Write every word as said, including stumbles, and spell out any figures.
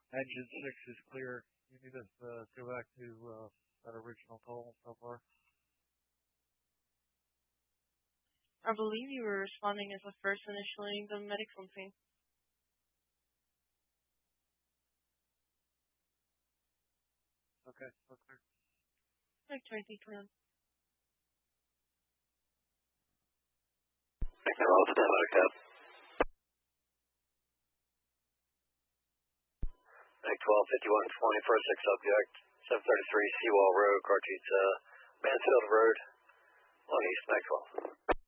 Engine six is clear. You need us to uh, go back to uh, that original call so far. I believe you were responding as the first initiating the medical team. Okay, okay. Victor, D twelve. twelve to ten, Cap. twelve fifty-one twenty for a six subject, seven thirty-three Seawall Road, Cartesian, uh, Mansfield Road, on East Maxwell.